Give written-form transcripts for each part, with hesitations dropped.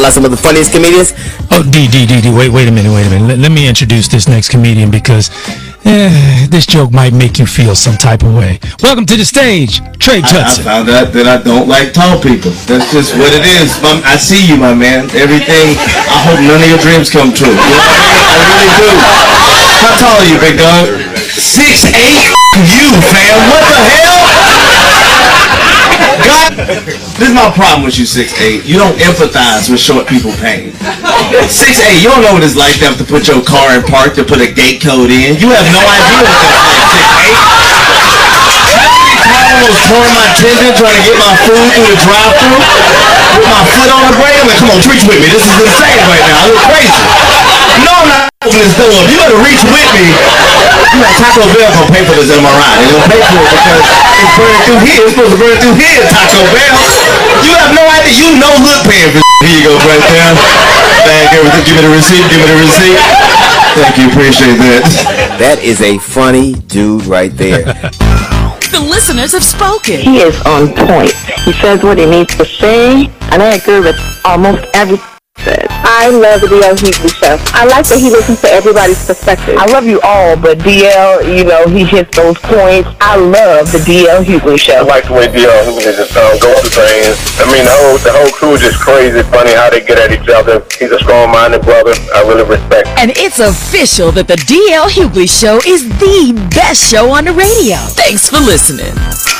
some of the funniest comedians. Oh, D, wait a minute. Let me introduce this next comedian because this joke might make you feel some type of way. Welcome to the stage, Trey Judson. I found out that I don't like tall people. That's just what it is. I see you, my man. Everything. I hope none of your dreams come true. You know what I mean? I really do. How tall are you, big dog? 6'8". You, fam. What the hell? God, this is my problem with you, 6'8". You don't empathize with short people pain. 6'8", you don't know what it's like to have to put your car in park to put a gate code in. You have no idea what that's like, 6'8". I almost tore my tendon trying to get my food through the drive-thru with my foot on the brake. I'm like, come on, reach with me. This is insane right now. I look crazy. No, I'm not opening this door. You better reach with me. You know, Taco Bell gonna pay for this MRI. They're gonna pay for it because it's burning through here. It's supposed to burn through here, Taco Bell. You have no idea. You know hood paying for this. Here you go, right there. Thank everything. Give me the receipt. Thank you. Appreciate that. That is a funny dude right there. The listeners have spoken. He is on point. He says what he needs to say, and I agree with almost everything he says. I love the DL Hughley show. I like that he listens to everybody's perspective. I love you all, but DL, he hits those points. I love the DL Hughley show. I like the way DL Hughley just goes through things. I mean, the whole crew is just crazy. Funny how they get at each other. He's a strong-minded brother. I really respect him. And it's official that the DL Hughley show is the best show on the radio. Thanks for listening.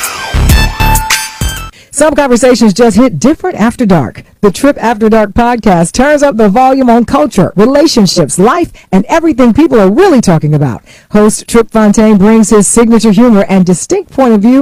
Some conversations just hit different after dark. The Trip After Dark podcast turns up the volume on culture, relationships, life, and everything people are really talking about. Host Trip Fontaine brings his signature humor and distinct point of view